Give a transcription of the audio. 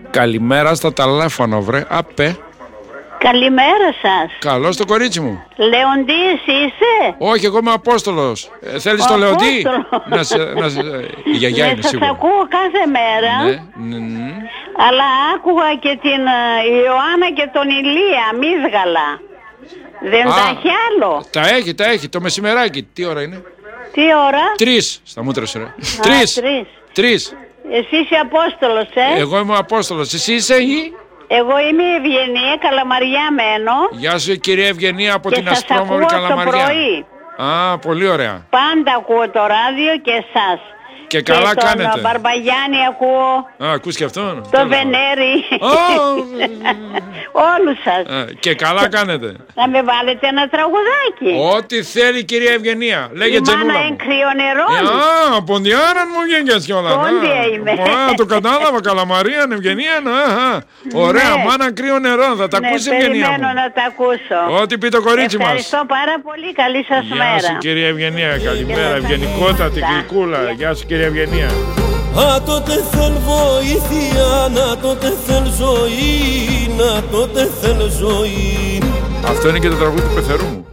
Καλημέρα στα τηλέφωνο, βρε. Απέ. Καλημέρα σας. Καλώς το κορίτσι μου. Λεοντή εσύ είσαι? Όχι, εγώ είμαι Απόστολος. Θέλεις το Λεοντή? Η γιαγιά είναι σίγουρα. Σας ακούω κάθε μέρα. Ναι. Αλλά άκουγα και την Ιωάννα και τον Ηλία, Μίζγαλα. Δεν τα έχει άλλο? Τα έχει. Το μεσημεράκι. Τι ώρα είναι? Τι ώρα? 3. Στα μούτρα σου, ρε. 3. Εσύ είσαι Απόστολος, Εγώ είμαι ο Απόστολος. Εσύ είσαι η? Εγώ είμαι η Ευγενία, Καλαμαριά μένω. Γεια σου κυρία Ευγενία από την Ασπρόμαυρη Καλαμαριά. Και σας ακούω το πρωί. Α, πολύ ωραία. Πάντα ακούω το ράδιο και εσάς. Και καλά κάνετε. Τον Μπαρμπαγιάννη ακούω. Ακούς και αυτόν? Το Βενέρη. Όλους σας. Και καλά κάνετε. Να με βάλετε ένα τραγουδάκι. Ό,τι θέλει κυρία Ευγενία. Λέγε Τζενούλα μου. Η μάνα εν κρυονερών. Ποντιάραν μου βγήκες κιόλας. Πόντια είμαι. Το κατάλαβα. Καλαμαρία, Ευγενία. Ωραία, μάνα κρύο νερό. Θα τα ακούσει Ευγενία μου. Περιμένω να τα ακούσω. Ό,τι πει το κορίτσι μας. Ευχαριστώ πάρα πολύ. Καλή σας μέρα. Γεια σου κυρία Ευγενία. Καλημέρα. Ευγενικότατη γλυκούλα. Γεια σου κυρία Ευγενία. Α, τότε θέλ βοήθεια, να τότε θέλ ζωή, να τότε θέλ ζωή. Αυτό είναι και το τραγούδι του πεθερού μου.